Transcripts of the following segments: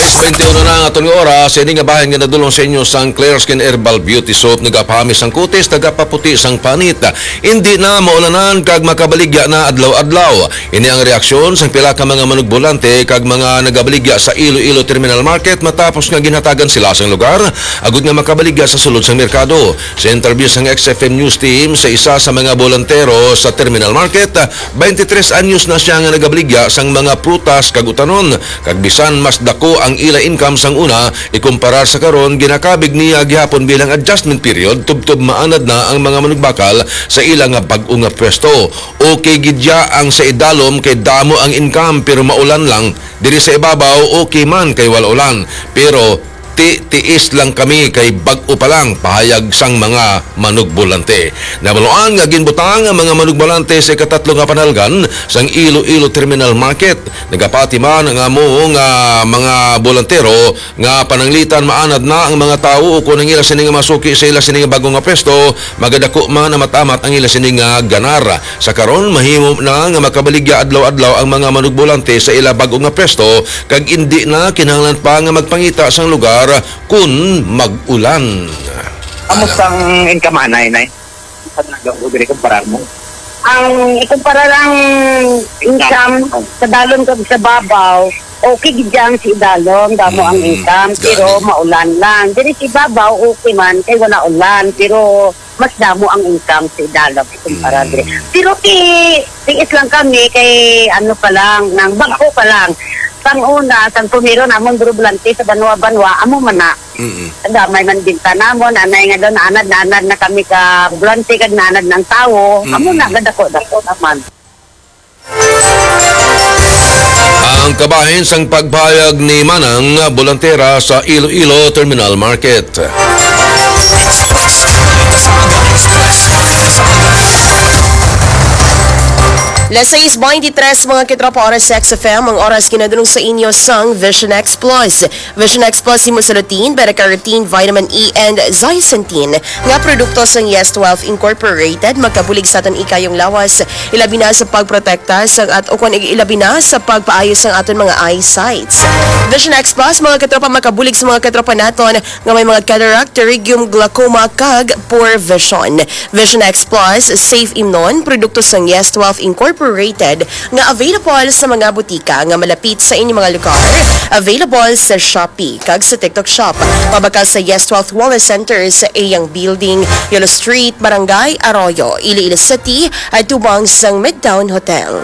21 na nga itong oras, hindi nga bahin nga nadulong sa inyo sang Clear Skin Herbal Beauty Soap, nagapahamis ang kutis, nagapaputi sang panit. Hindi na maulanan kag makabaligya na adlaw-adlaw. Ini ang reaksyon sang pila ka mga manugbolante kag mga nagabaligya sa Iloilo Terminal Market matapos nga ginhatagan sila sang lugar, agud nga makabaligya sa sulod sang merkado. Sa interview sang XFM News Team sa isa sa mga bolantero sa Terminal Market, 23 anyos na siya nga nagabaligya sang mga prutas kag utanon, kag bisan mas dako ang ila income sang una ikumpara sa karon, ginakabig niya gihapon bilang adjustment period tubtob maanad na ang mga manugbakal sa ila nga bag-o nga pwesto. Okay gidya ang sa idalom kay damo ang income pero maulan lang, diri sa ibabaw okay man kay wala ulan, pero tiis lang kami kay bag-o pa lang, pahayag sang mga manugbolante. Nabaluan nga ginbutang ang mga manugbolante sa ikatatlo nga panalgan sang Iloilo Terminal Market. Nagapati man nga mo nga mga bolantero nga pananglitan maanad na ang mga tao kung ang ila sining masuki sa ila sining bagong nga pwesto, magadako man na matamat ang ila sining ganar. Sa karon mahimo na nga makabaligya adlaw-adlaw ang mga manugbolante sa ila bagong nga pwesto, kag indi na kinahanglan pa nga magpangita sang lugar kung mag-ulan. Kamusta ang income, Nay? Saan nag-ugri kumparar mo? Ang ikumpara lang income sa dalon kag sa babaw, okay gidyang si dalon, damo ang income, pero maulan lang. Diri si babaw, okay man, kay wala ulan, pero mas damo ang income si dalon ikumpara diri. Pero tiis lang kami kay ano pa lang, nang bangko pa lang. Sang una, sang pumiro namon durublante sa Banwa-Banwa, amo man na. Damay man din tanamon, anay nga doon, anad na kami ka blante kag nanad ng tao. Amo na, dako naman. Ang kabahin sang pagpayag ni Manang bolantera sa Iloilo Terminal Market. Las 6:23 mga kitropa oras sa XFM, ang oras kinadulong sa inyo sang Vision X Plus. Vision X Plus himo sa routine, beta-carotene, vitamin E, and zeaxanthin nga produkto sang Yes12 Incorporated, magkabulig sa aton ikayong lawas, ilabi na sa pagprotekta sa at o kung ilabi na sa pagpaayos ng aton mga eyesights. Vision X Plus mga kitropa makabulig sa mga kitropa naton nga may mga cataract, pterygium, glaucoma, kag poor vision. Vision X Plus safe imnon, produkto sang Yes12 Incorporated nga available sa mga butika nga malapit sa inyong mga lugar. Available sa Shopee kag sa TikTok Shop. Pabakal sa Yes12 Wellness Center sa Ayang Building, Yolo Street, Barangay Arroyo, Iloilo City at tubang sang Midtown Hotel.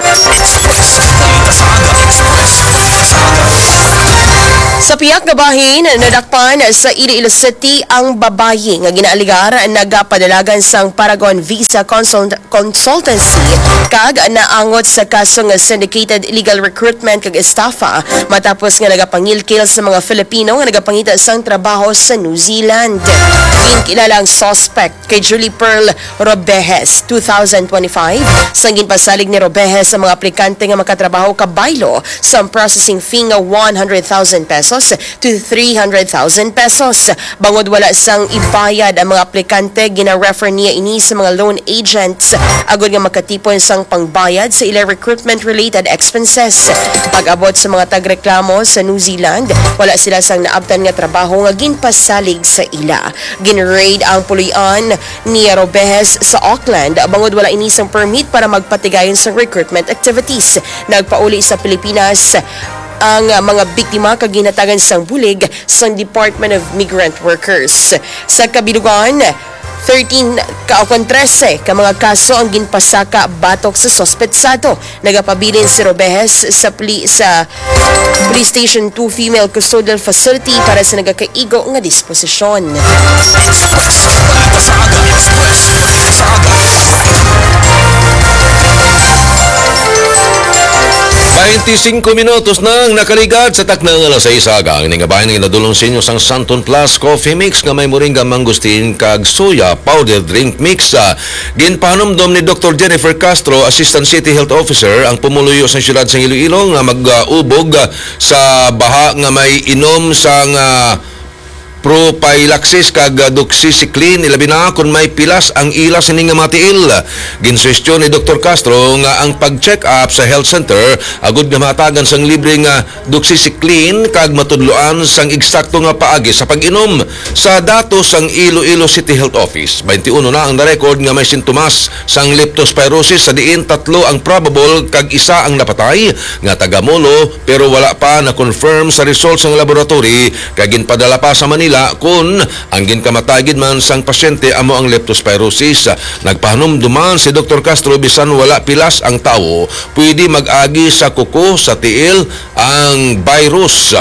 Sa piyak nga bahin, nadakpan sa Iloilo City ang babayi nga ginaaligar nagapadalagan sang Paragon Visa Consultancy kag naangot sa kaso nga syndicated illegal recruitment kag estafa matapos nga nagapangilkil sa mga Filipino nga nagapangita sang trabaho sa New Zealand. Ginkilalang suspect kay Julie Pearl Robejes, 2025, sang ginpasalig ni Robejes sa mga aplikante nga makatrabaho kabaylo sa processing fee nga 100,000 pesos to 300,000 pesos. Bangod wala sang ibayad ang mga aplikante, gina-refer niya ini sa mga loan agents agud nga makatipon sang pangbayad sa ila recruitment-related expenses. Pag-abot sa mga tagreklamo sa New Zealand, wala sila sang naabtan nga trabaho nga ginpasalig sa ila. Gin-raid ang pulian ni Robejes sa Auckland bangod wala ini sang permit para magpatigayon sa recruitment activities. Nagpauli sa Pilipinas ang mga biktima kag ginatagan sang bulig sa Department of Migrant Workers. Sa kabilugan, 13 ka mga kaso ang ginpasaka batok sa sospetsado. Nagapabilin si Robejes sa Police Station 2 Female Custodial Facility para sa nagakaigo nga disposisyon. 25 minutos nang nakaligad sa taknang alas 6 agang. Ningabahin nga nadulong sa inyo sang Santon Plus Coffee Mix nga may moringa mangustin kag soya powder drink mix. Ginpanomdom ni Dr. Jennifer Castro, Assistant City Health Officer, ang pumuluyo sa siyudad sa Iloilo nga mag-ubog sa baha nga may inom sang prophylaxis kag doxycycline ilabi na kung may pilas ang ilas ini nga matiil. Ginsuwestyon ni Dr. Castro nga ang pag-check up sa health center agud nga matagan sang libre nga doxycycline kag matudloan sang eksakto nga paagi sa pag-inom. Sa datos sang Iloilo City Health Office, 21 na ang na-record nga may sintomas sang leptospirosis sa diin 3 ang probable kag isa ang napatay nga taga-Molo pero wala pa na confirm sa results ng laboratory kag ginpadala pa sa Manila kung ang ginkamatay gid man sang pasyente amo ang leptospirosis. Nagpahanumduman si Dr. Castro bisan wala pilas ang tawo pwede mag-agi sa kuko sa tiil ang virus.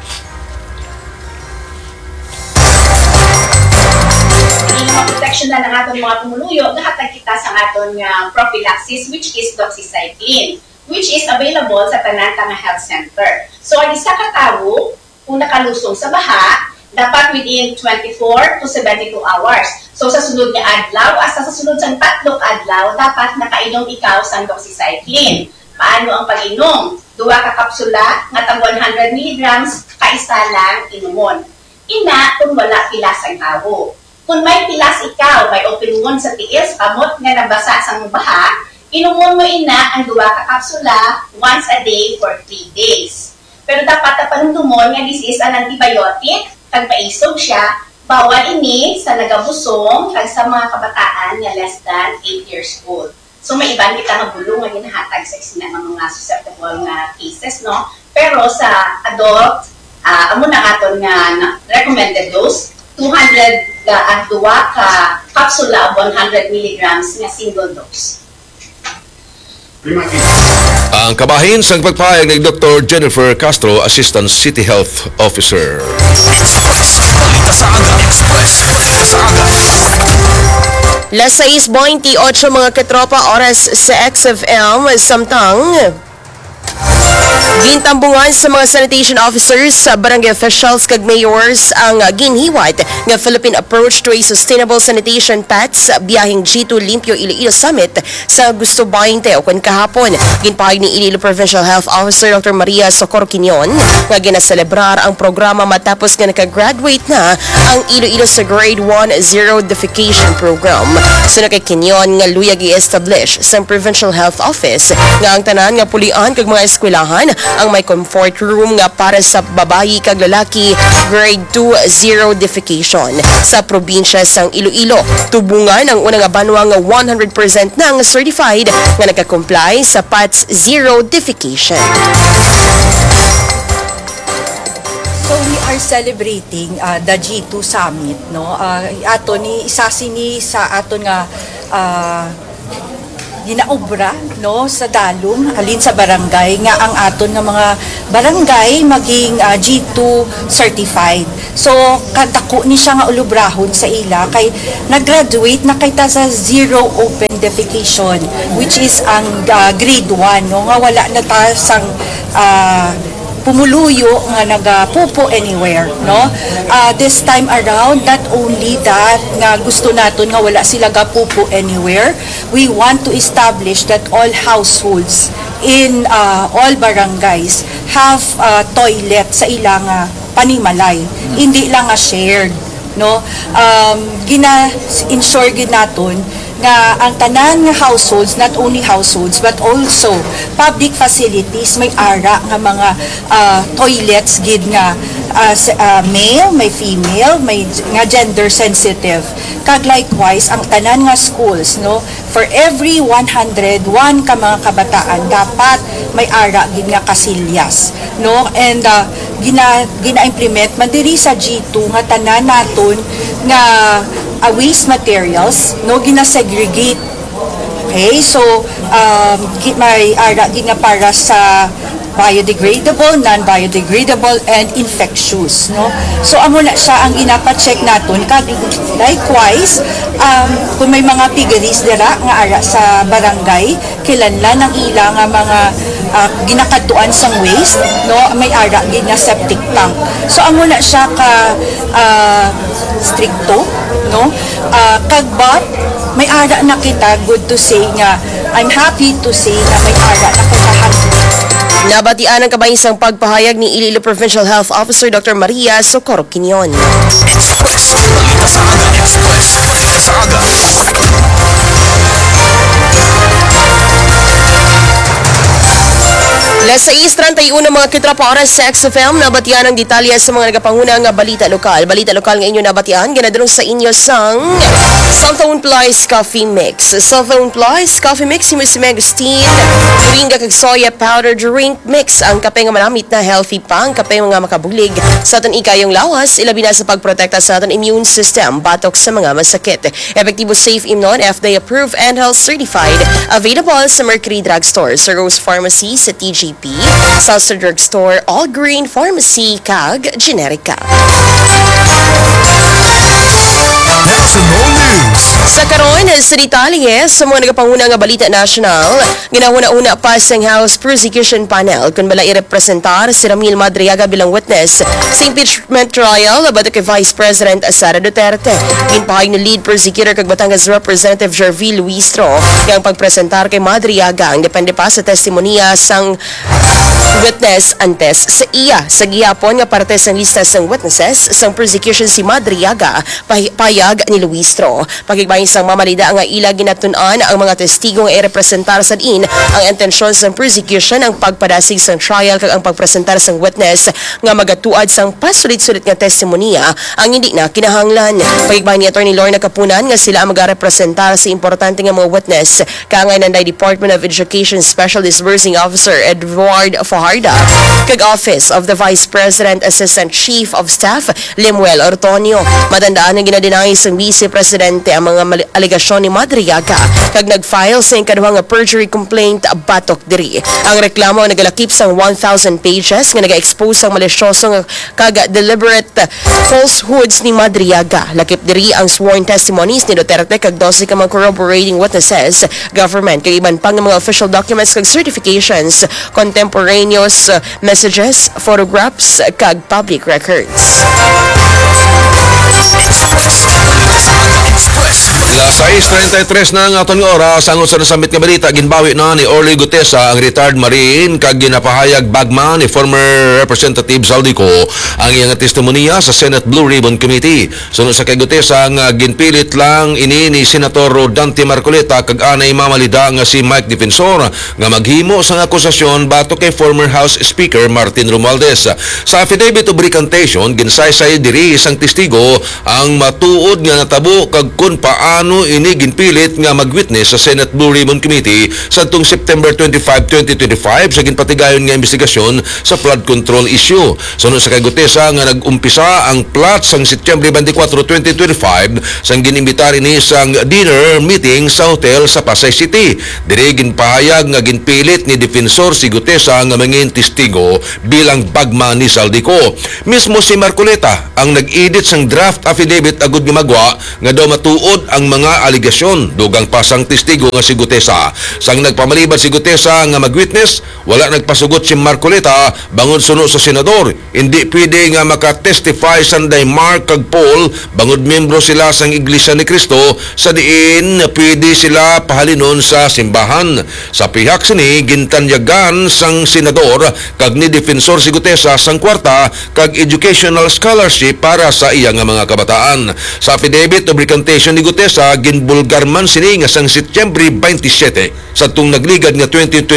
Protection na ng aton mga pumuluyo, nahatag kita sa aton prophylaxis which is doxycycline, which is available sa tanan nga health center. So, ang isa ka tawo, kung nakalusong sa baha, dapat within 24 to 72 hours. So, sa sunod nga adlaw, hasta sa sunod sang 3 adlaw, dapat nakainom ikaw sa doxycycline. Paano ang pag-inom? 2 ka kapsula, nga tag 100 mg, kaisa lang inumon. Ina, kung wala pilas ang tawo. Kung may pilas ikaw, may open wound sa tiis, kamot nga nabasa sa baha, inumon mo ina ang 2 ka kapsula once a day for 3 days. Pero dapat na panundumon nga this is an antibiotic, kag maisog siya, bawal ini sa nagabusong kag sa mga kabataan nga less than 8 years old. So may iban kita nga bulong nga ginahatag sa isina ng mga susceptible nga cases, no? Pero sa adult, amo na aton nga recommended dose, 200 at 2 ka kapsula of 100 mg nga single dose. Ang kabahin sa pagpahayag ni Dr. Jennifer Castro, Assistant City Health Officer. Las 6:28 mga katropa oras sa XFM samtang gintambungan sa mga sanitation officers, barangay officials kag mayors ang ginhiwat nga Philippine Approach to a Sustainable Sanitation PATS biyaheng G2 Limpio Iloilo Summit sa Gusto 20 o kahapon. Ginpahayag ni Iloilo Provincial Health Officer Dr. Maria Socorro Quinion nga ginaselebrar ang programa matapos nga nakagraduate na ang Iloilo sa Grade 1 Zero Defecation Program. Sunod kay Quinion nga luyag i-establish sa Provincial Health Office nga ang tanan nga pulian kag mga eskwelahan ang may comfort room nga para sa babayi kag lalaki grade 2 zero defecation sa probinsya sang Iloilo. Tubungan ang unang banwa nga 100% nang certified nga nagka-comply sa PATS zero defecation. So we are celebrating the G2 Summit, no? Ato ni isa sini sa aton nga ginaobra, no, sa dalom halin sa barangay nga ang aton nga mga barangay maging G2 certified. So kadako ni siya nga ulubrahon sa ila kay nag-graduate na kay ta sa zero open defecation which is ang grade 1, no, nga wala na ta sang pumuluyo nga nagapupo anywhere, no? This time around, not only that nga gusto naton nga wala sila gapupo anywhere, we want to establish that all households in all barangays have toilet sa ilang panimalay. Hindi lang nga shared, no? Gina-ensure gid naton nga ang tanan nga households, not only households but also public facilities may ara nga mga toilets gid nga male, may female, may nga gender sensitive. Kag likewise ang tanan nga schools, no, for every 101 ka mga kabataan dapat may ara gid nga kasilyas, no, and gina-implement man diri sa G2 nga tanan naton nga waste materials, no, gina-segregate. Okay, so may ara gid nga para sa biodegradable, non-biodegradable, and infectious, no? So amo na siya ang inapa-check naton. Likewise, kung may mga piggeries dira nga ara sa barangay, kilanlan ang ila nga mga ginakatuan sang waste, no, may ara gid nga septic tank. So amo na siya ka stricto, no, kagbat may ara na kita, good to say nga I'm happy to say na may ara na kita Nabatian ang kabaisang pagpahayag ni Iloilo Provincial Health Officer Dr. Maria Socorro Quinion. Las 6:31 mga kitrapa oras sa XFM, nabatian ang detalye sa mga nagapanguna nga balita lokal. Balita lokal nga inyo nabatian, ganadrong sa inyo sang Southern Plies Coffee Mix. Southern Plies Coffee Mix, yung si Megustin, Turinga kag soya powder drink mix. Ang kape nga malamit na healthy pa, ang kape nga makabulig sa aton ikayong lawas, ilabi na sa pagprotekta sa aton immune system, batok sa mga masakit. Epektibo, safe, imnon, FDA approved and health certified. Available sa Mercury Drugstore, sa Rose Pharmacy, sa TGP, Salsa Drugstore, All Green Pharmacy, kag Generica. Sa karon sa detalye sa mga nagapanguna nga balita national, ginahuna-una pa sa House Prosecution Panel kung bala i-representar si Ramil Madriaga bilang witness sa impeachment trial about kay Vice President Sara Duterte. Ginpahayag ni lead prosecutor kag Batangas Representative Jervil Luistro nga ang pagpresentar kay Madriaga ang depende pa sa testimonya sang witness antes sa iya. Sa gihapon nga parte sang lista sang witnesses sang prosecution si Madriaga, payag ni Luistro. Pagigbahin sang mamalida nga ila ginatun-an ang mga testigo nga i-representar sa diin ang intensyon sang prosecution ang pagpadasig sang trial kag ang pagpresentar sang witness nga magatuad sang pasulit-sulit nga testimonya ang hindi na kinahanglan. Pagigbahin ni Attorney Lorna Kapunan nga sila ang magarepresentar sa importante nga mga witness kangay nanday Department of Education Special Disbursing Officer Edward Fajarda kag Office of the Vice President Assistant Chief of Staff Lemuel Ortonio. Matandaan ang ginadinay sang Vice Presidente ang mga alegasyon ni Madriaga kag nag-file sa ikaduhang perjury complaint batok diri. Ang reklamo nagalakip sang 1,000 pages nga naga-expose sang malisyosong kag deliberate falsehoods ni Madriaga. Lakip diri ang sworn testimonies ni Duterte kag 12 ka mga corroborating witnesses, government kag iban pang mga official documents kag certifications, contemporaneous messages, photographs kag public records. Sa 6:33 na ang aton nga oras, ang sa nasamit nga balita, ginbawi na ni Orly Gutesa, ang retired Marine, kag ginapahayag bagman ni former Representative Saldico ang iyang testimonya sa Senate Blue Ribbon Committee. Sunod sa kay Gutesa nga ginpilit lang ini ni Senator Rodante Marcoleta kag anay mamalida nga si Mike Defensor nga maghimo sang akusasyon batok kay former House Speaker Martin Romualdez. Sa affidavit of recantation, ginsaysay diri isang testigo ang matuod nga natabo kag kun paano ini ginpilit nga mag-witness sa Senate Blue Ribbon Committee sa atong September 25, 2025 sa ginpatigayon nga investigasyon sa flood control issue. Sunod sa kay Gutesa nga nag-umpisa ang plot sang September 24, 2025 sang ginimbitar ini sang dinner meeting sa hotel sa Pasay City. Diri ginpahayag nga ginpilit ni Defensor si Gutesa nga mangin testigo bilang bagman ni Saldico. Mismo si Marcoleta ang nag-edit sang draft affidavit agud nga magwa nga daw matuod ang mga aligasyon. Dugang pasang testigo nga si Gutesa. Sang nagpamalibad si Gutesa nga mag-witness, wala nagpasugot si Marcoleta bangod suno sa senador. Hindi pwede nga makatestify sanday Mark kag Paul bangod membro sila sang Iglesia ni Cristo sa diin pwede sila pahalinon sa simbahan. Sa pihak sini gintanyagan sang senador kag ni Defensor si Gutesa sang kwarta kag educational scholarship para sa iya nga mga kabataan. Sa affidavit of recantation ni Gutesa, ginbulgar man sini nga sang Setyembre 27 sa tung nagligad nga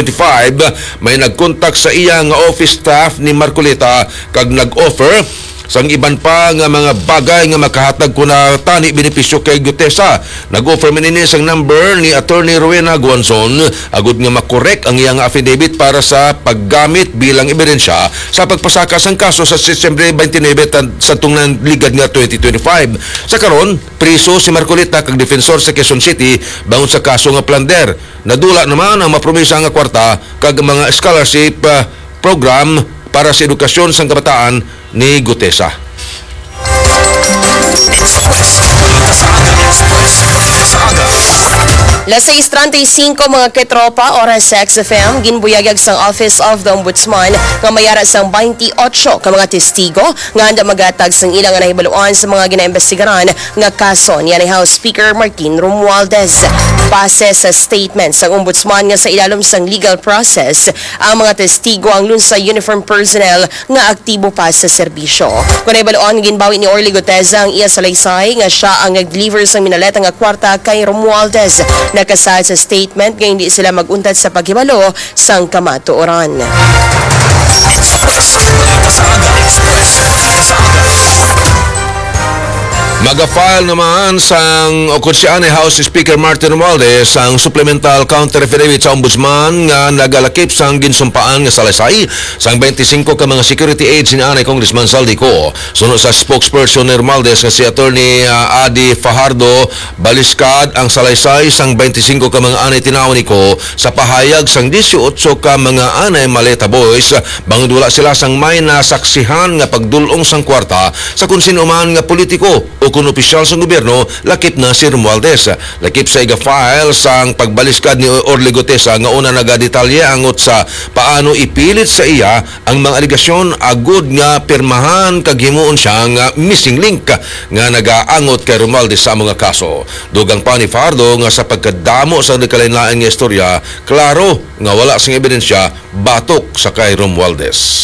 2025 may nagkontak sa iya nga office staff ni Marcoleta kag nag-offer sang iban pa nga mga bagay nga makahatag ko na tani benepisyo kay Gutesa. Nag-offer man ini sang number ni Attorney Rowena Guanzon agud nga makorek ang iyang affidavit para sa paggamit bilang ebidensya sa pagpasaka sang kaso sa September 29 sa tung ligad nga 2025. Sa karon, priso si Marcoleta kag Defensor sa Quezon City bangon sa kaso nga plunder. Nadula naman ang mapromisa nga kwarta kag mga scholarship program para sa edukasyon sang kabataan ni Gutesa. Las 6:35 mga ketropa, oras sa XFM, ginbuyagag sang Office of the Ombudsman nga mayara sang 28 ka mga testigo nga anda magatag sang ilang nahibaluan sa mga ginaimbestigaran nga kaso ni House Speaker Martin Romualdez. Base sa statement sang Ombudsman nga sa ilalom sang legal process, ang mga testigo ang lunsay uniform personnel nga aktibo pa sa serbisyo. Kung nahibaluan ginbawi ni Orly Guteza ang iya salaysay nga siya ang nag-deliver sang minaleta nga kwarta kay Romualdez. Nakasad sa statement nga hindi sila maguntad sa paghibalo sang kamatuoran. Mag-file naman sang Ocotsiane House Speaker Martin Romualdez ang supplemental counter affidavit sa ombudsman nga nagalakip sang ginsumpaan nga salaysay sang 25 ka mga security aides ni Congressman Saldico. Sunod sa spokesperson ni Romualdez nga si Attorney Adi Fajardo baliskad ang salaysay sang 25 ka mga anay tinawon niko sa pahayag sang 18 ka mga anay maleta boys bangod wala sila sang may nasaksihan nga pagdulong sang kwarta sa kung sino man nga politiko o kung opisyal sa gobyerno, lakip na si Romualdez. Lakip sa iga-file sang pagbaliskad ni Orly Guteza nga una nagadetalye angot sa paano ipilit sa iya ang mga aligasyon agud nga pirmahan kag himuon siya nga missing link nga nagaangot kay Romualdez sa mga kaso. Dugang pa ni Fardo nga sa pagkadamo sa nagkalain-lain nga istorya, klaro nga wala sing ebidensya batok sa kay Romualdez.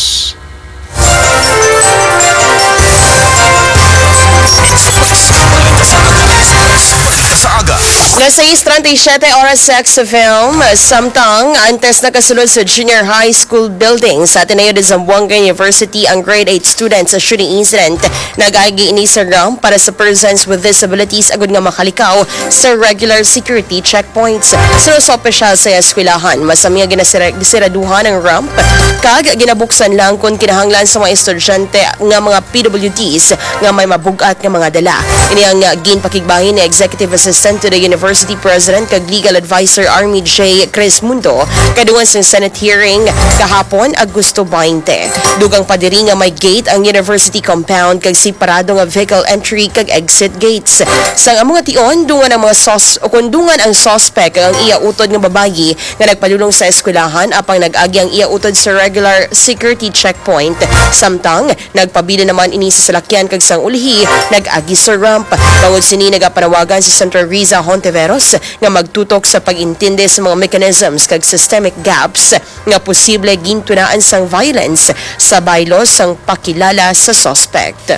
Las 6:37 oras sa XFM, samtang antes nakasulod sa junior high school building sa Ateneo de Zamboanga University ang grade 8 students sa shooting incident. Nag-agi ini sa ramp para sa persons with disabilities agud nga makalikaw sa regular security checkpoints. Sunod sa opisyal sa eskwelahan, masami nga gisiraduhan ang ramp kag ginabuksan lang kung kinahanglan sa mga estudyante nga mga PWDs nga may mabugat nga mga dala. Ini ang ginpakigbahin ni Executive Assistant to the University President kag Legal Advisor Army J. Chris Mundo kadungan sa Senate hearing kahapon Agosto 20. Dugang padiri nga may gate ang university compound kag separado nga vehicle entry kag exit gates. Sang among tion dungan ang mga dungan ang suspect ang iya utod nga babayi nga nagpadulong sa eskwelahan apang nag-agi ang iya utod sa regular security checkpoint. Samtang nagpabili naman ini sa salakyan kag sang ulihi nag-agi sa ramp. Bangod sini nagapanawagan si Senator Riza Hontiveros nga magtutok sa pag-intindi sa mga mechanisms kag systemic gaps nga posible gintunaan sang violence sa baylo sang pakilala sa suspect.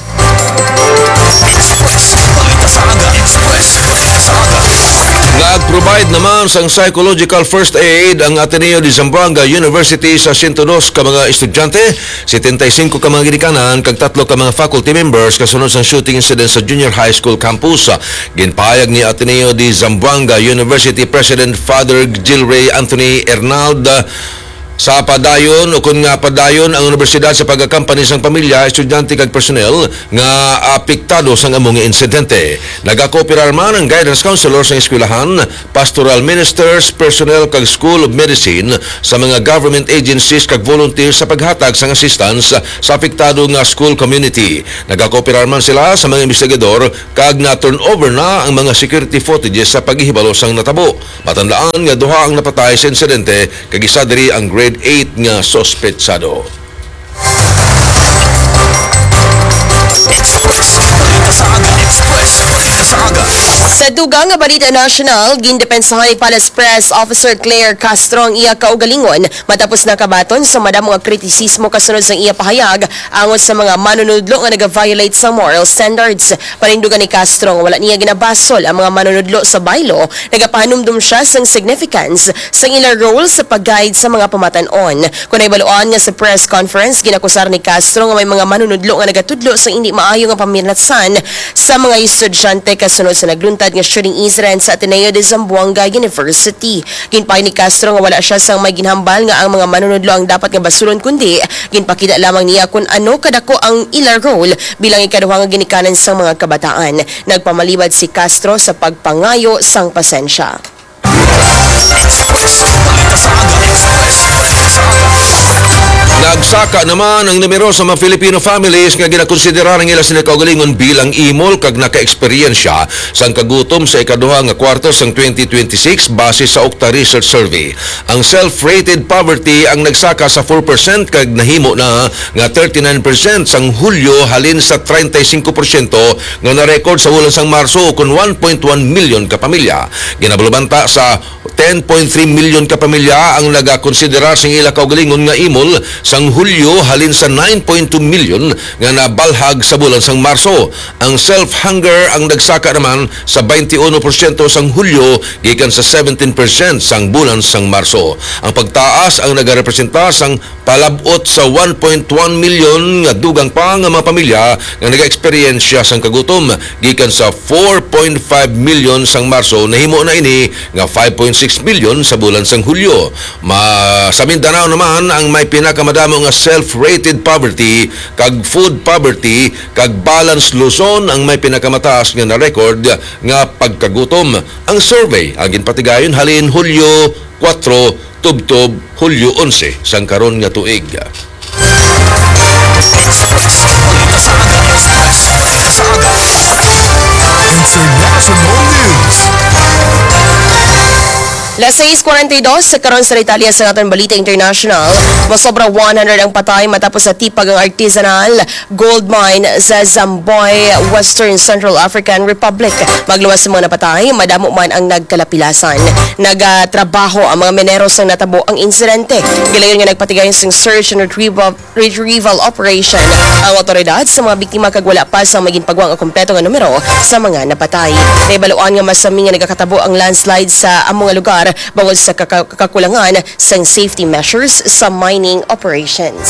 Nag-provide naman sang psychological first aid ang Ateneo de Zamboanga University sa 102 ka mga estudyante, 75 ka mga ginikanan kag 3 ka mga faculty members kasunod sa shooting incident sa junior high school campus. Ginpahayag ni Ateneo de Zamboanga University President Father Gilray Anthony Ernald sa padayon o kung nga padayon ang universidad sa pagkakampani sang pamilya, estudyante kag personnel nga apektado sa among insidente. Nagakooperar man ang guidance counselor sa eskwelahan, pastoral ministers, personnel kag School of Medicine sa mga government agencies kag volunteers sa paghatag sang assistance sa apektado nga school community. Nagakooperar man sila sa mga investigador kag na turnover na ang mga security footages sa paghihibalo sang natabo. Matandaan nga duha ang napatay sa insidente kag isa diri ang grade 8 nga sospetsado. Sa dugang nga balita national, gindepensahan ni Palace Press Officer Claire Castro ang iya kaugalingon matapos nakabaton sa madamo nga kritisismo kasunod sa iya pahayag angon sa mga manunudlo nga nag-violate sa moral standards. Panindugan ni Castro nga wala niya ginabasol ang mga manunudlo sa baylo, nagapahanumdum siya sang significance sa ilang role sa pag-guide sa mga pamatan-on. Kung naibaluan nga sa press conference, ginakusar ni Castro nga may mga manunudlo nga nagatudlo sa hindi maayo nga paminatsan sa mga estudyante kasunod sa nagluntad nga shooting incident sa Ateneo de Zamboanga University. Ginpay ni Castro nga wala siya sang may ginhambal nga ang mga manunudlo ang dapat nga basulon kundi ginpakita lamang niya kung ano kadako ang ilang role bilang ikaduha nga ginikanan sang mga kabataan. Nagpamalibad si Castro sa pagpangayo sang pasensya. Nagsaka naman ang numero sa mga Filipino families nga ginakonsidera ng ila sila kaugalingon bilang imol kag naka-eksperyensya sang kagutom sa ikaduha nga kwarto sang 2026 base sa Okta Research Survey. Ang self-rated poverty ang nagsaka sa 4% kag nahimo na nga 39% sang Hulyo halin sa 35% nga na-record sa bulan sang Marso kun 1.1 million ka pamilya. Ginabalubanta sa 10.3 million ka pamilya ang nagakonsidera sing ila kaugalingon nga imol sang Hulyo halin sa 9.2 million nga nabalhag sa bulan sang Marso. Ang self-hunger ang nagsaka naman sa 21% sang Hulyo gikan sa 17% sang bulan sang Marso. Ang pagtaas ang nagarepresenta sang palabot sa 1.1 million nga dugang pa nga mga pamilya nga nag-eksperyensya sang kagutom gikan sa 4.5 million sang Marso nahimo na ini nga 5.6 million sa bulan sang Hulyo. Sa Mindanao naman ang may pinakamadamo nga self-rated poverty kag food poverty kag balance Luzon ang may pinakamataas nga na-record nga pagkagutom. Ang survey ang ginpatigayon halin Hulyo 4 tubtob Hulyo 11 sang karon nga tuig. International News. Las 6:42 sa karon sa Italia sa aton balita international. Masobra 100 ang patay matapos sa tipag ang artisanal gold mine sa Zamboy, Western Central African Republic. Magluwas sa mga napatay, madamo man ang nagkalapilasan. Nagatrabaho ang mga minero sa natabo ang insidente. Gilayon nga nagpatigayon sa search and retrieval operation. Ang otoridad sa mga biktima kag wala pa sa maging pagwang ang kompleto nga numero sa mga napatay. Naibaluan nga masami nga nagakatabo ang landslide sa among lugar bawal sa kakulangan sa safety measures sa mining operations.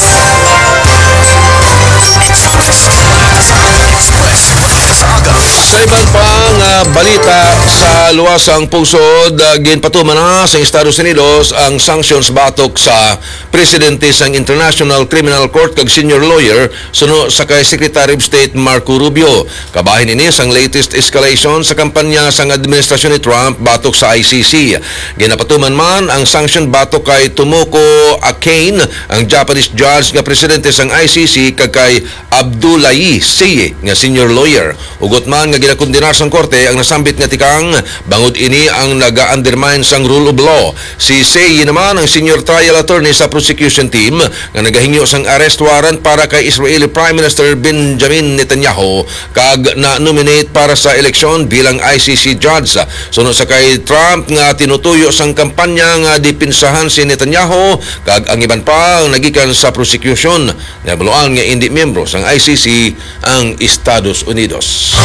Sa ibang pang balita sa luwasang pusod, ginpatuman na sa Estados Unidos ang sanctions batok sa presidente sang International Criminal Court kag senior lawyer suno sa kay Secretary of State Marco Rubio. Kabahin ini sang latest escalation sa kampanya sang administrasyon ni Trump batok sa ICC. Ginapatuman man ang sanction batok kay Tomoko Akane, ang Japanese judge nga presidente sang ICC kag kay Abdullahi Seye nga senior lawyer. Ugot man nga ginakondenar sang korte ang nasambit nga tikang bangod ini ang naga-undermine sang rule of law. Si Seye naman ang senior trial attorney sa prosecution team nga nagahingyo sang arrest warrant para kay Israeli Prime Minister Benjamin Netanyahu kag na-nominate para sa eleksyon bilang ICC judge. Sunod sa kay Trump nga tinutuyo sang kampanya nga dipinsahan si Netanyahu kag ang iban pa ang nagikan sa prosecution. Nabaluan nga hindi miyembro sang ICC ang Estados Unidos.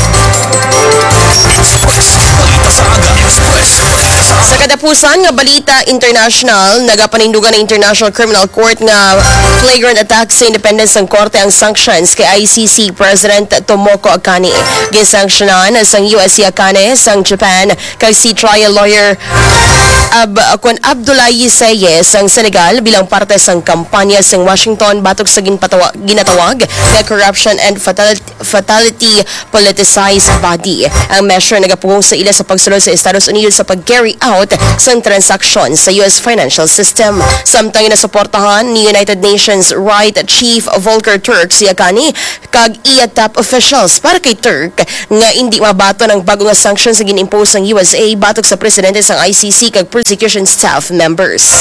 Sa kadapusan nga balita international, nagapanindugan ng International Criminal Court nga flagrant attack sa independence ng korte ang sanctions kay ICC President Tomoko Akane. Ginsangsyonan sang US si Akane sang Japan kag si trial lawyer Abdullahi Seye sang Senegal bilang parte sang kampanya sang Washington batok sa ginatawag nga corruption and fatality politicized body. Ang measure nagapugong sa ila sa pagsulod sa Estados Unidos sa pag-carry out sa transaksyon sa US financial system. Samtang inasuportahan ni United Nations Right Chief Volker Turk si Akane kag iya top officials para kay Turk nga hindi mabato ng bago nga sanctions na ginimpose ng USA batok sa presidente sang ICC kag prosecution staff members.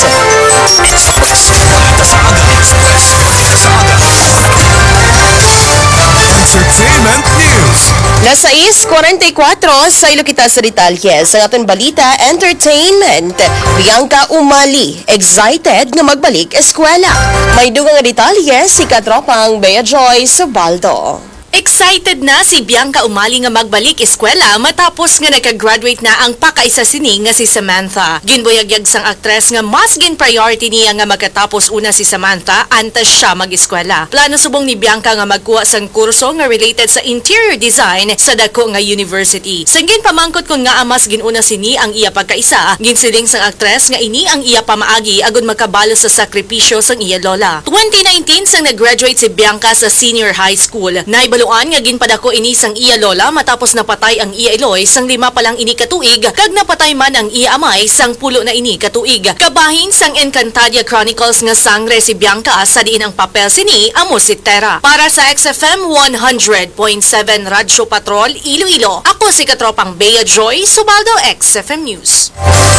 Entertainment News. Las 6:44 sa Ilokita sa detalye sa aton balita entertainment. Bianca Umali excited nga magbalik eskwela. May dugang nga detalye si katropang Bea Joy Subaldo. Excited na si Bianca Umali nga magbalik eskwela matapos nga nagka-graduate na ang pakaisa sini nga si Samantha. Ginbuyagyag sang aktres nga mas gin priority niya nga magkatapos una si Samantha antes siya mag-eskwela. Plano subong ni Bianca nga magkuha sang kurso nga related sa interior design sa dako nga university. Sanggin pamangkot kun nga amas ginuna sini ang iya pagkaisa, ginsiling sang aktres nga ini ang iya pamaagi agud makabalo sa sakripisyo sang iya lola. 2019 sang nag-graduate si Bianca sa senior high school. Naibalo Nahibaluan nga ginpadako ini sang iya lola matapos napatay ang iya Eloy sang 5 pa lang ini katuig kag napatay man ang iya amay sang 10 na ini katuig. Kabahin sang Encantadia Chronicles nga sangre si Bianca sa diin ang papel sini amo si Tera. Para sa XFM 100.7 Radyo Patrol Iloilo, ako si Katropang Bea Joy, Subaldo, XFM News.